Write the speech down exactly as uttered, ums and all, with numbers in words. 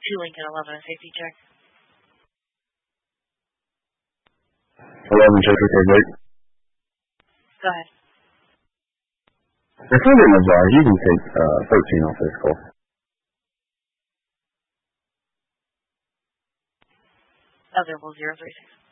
two Lincoln eleven, a safety check. eleven, check record rate. Go ahead. The phone is uh, you can take uh, thirteen off this call. Available zero three six.